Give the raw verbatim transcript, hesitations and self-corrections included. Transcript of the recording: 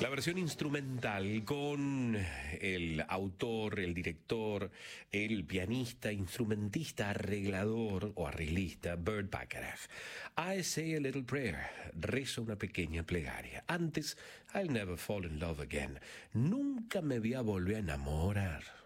La versión instrumental con el autor, el director, el pianista, instrumentista, arreglador o arreglista Burt Bacharach. I Say a Little Prayer, rezo una pequeña plegaria. Antes, I'll Never Fall in Love Again, nunca me voy a volver a enamorar.